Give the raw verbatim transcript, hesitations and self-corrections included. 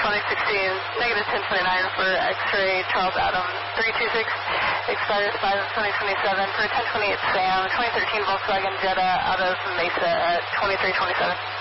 twenty sixteen, negative ten twenty-nine for X-ray Charles Adams, three two six, expires five of twenty twenty-seven for ten twenty-eight Sam, twenty thirteen Volkswagen Jetta out of Mesa at twenty-three twenty-seven.